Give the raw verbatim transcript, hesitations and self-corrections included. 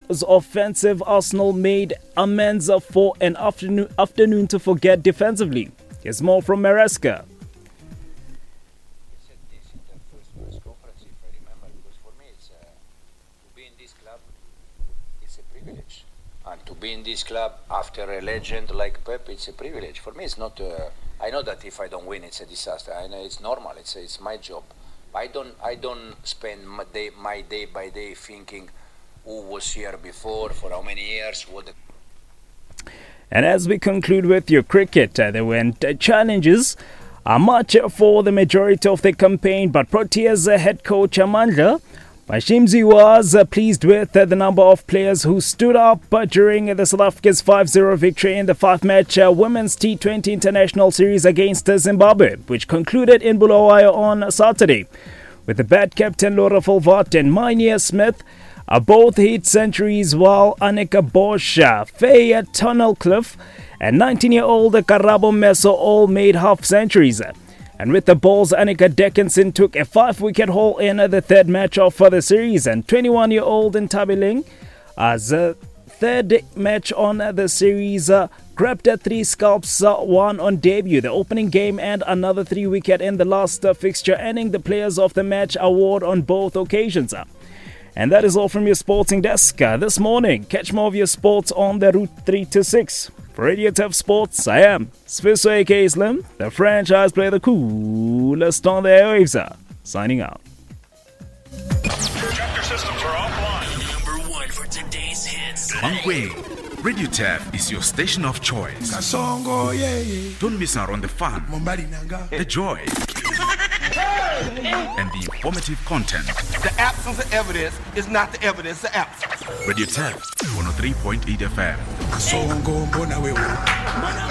offensive, Arsenal made amends for an afternoon, afternoon to forget defensively. Here's more from Maresca. And to be in this club after a legend like Pep, it's a privilege. For me, it's not. Uh, I know that if I don't win, it's a disaster. I know it's normal. It's it's my job. I don't I don't spend my day my day by day thinking who was here before, for how many years, what. The and as we conclude with your cricket, uh, there went uh, challenges. A much for the majority of the campaign, but Proteas uh, head coach Amandla Mashimzi was uh, pleased with uh, the number of players who stood up uh, during the South Africa's five zero victory in the five-match uh, Women's T twenty International Series against uh, Zimbabwe, which concluded in Bulawayo on Saturday. With the bat captain Laura Fulvart and Minia Smith uh, both hit centuries, while Annika Bosch, uh, Faye Tunnelcliffe and nineteen-year-old Karabo Meso all made half-centuries. And with the balls, Annika Dickinson took a five-wicket haul in the third match of the series. And twenty-one-year-old Ntabi as a third match on the series, uh, grabbed uh, three scalps, uh, one on debut, the opening game, and another three-wicket in the last uh, fixture, earning the Players of the Match award on both occasions. Uh. And that is all from your sporting desk uh, this morning. Catch more of your sports on the Route three to six. For Radio T F Sports, I am Sfiso aka Slim, the franchise player, the coolest on the airwaves. Uh, signing out. Tractor systems are offline. Number one for today's hits. Mangwe, Radio T F is your station of choice. Kasongo, yeah, yeah. Don't miss out on the fun, the joy, and the informative content. The absence of evidence is not the evidence of absence. Radio T F one oh three point eight F M. Kasongo, mbona wewe.